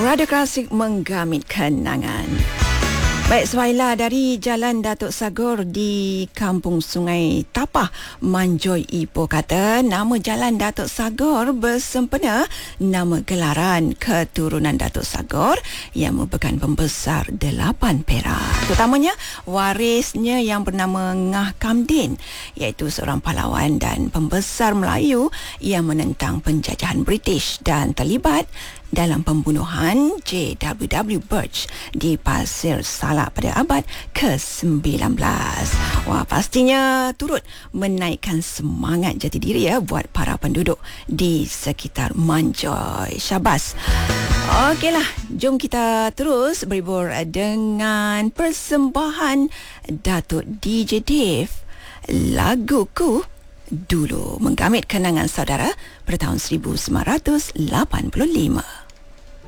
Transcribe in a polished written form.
Radio Klasik menggamit kenangan. Baik, Suhaila dari Jalan Datuk Sagor di Kampung Sungai Tapah, Manjoy Ipoh kata nama Jalan Datuk Sagor bersempena nama gelaran keturunan Datuk Sagor yang merupakan pembesar 8 Perak. Terutamanya warisnya yang bernama Ngah Kamdin, iaitu seorang pahlawan dan pembesar Melayu yang menentang penjajahan British dan terlibat dalam pembunuhan JWW Birch di Pasir Salak pada abad ke-19. Wah, pastinya turut menaikkan semangat jati diri buat para penduduk di sekitar Manjoy. Syabas. Okeylah, jom kita terus berhibur dengan persembahan Datuk DJ Dave, Laguku Dulu, menggamit kenangan saudara pada tahun 1985.